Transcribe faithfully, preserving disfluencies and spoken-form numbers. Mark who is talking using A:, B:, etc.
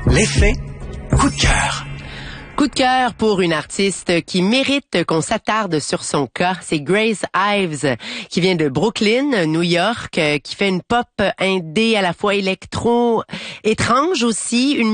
A: L'effet coup de cœur.
B: Coup de cœur pour une artiste qui mérite qu'on s'attarde sur son cas. C'est Grace Ives, qui vient de Brooklyn, New York, qui fait une pop indé à la fois électro, étrange aussi, une